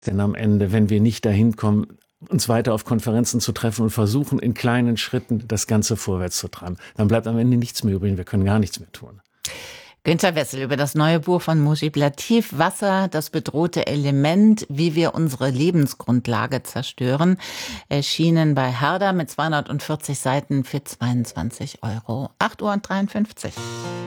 Denn am Ende, wenn wir nicht dahin kommen, uns weiter auf Konferenzen zu treffen und versuchen, in kleinen Schritten das Ganze vorwärts zu treiben, dann bleibt am Ende nichts mehr übrig. Wir können gar nichts mehr tun. Günter Wessel über das neue Buch von Mujib Latif, Wasser, das bedrohte Element, wie wir unsere Lebensgrundlage zerstören, erschienen bei Herder mit 240 Seiten für 22 €. 8:53 Uhr.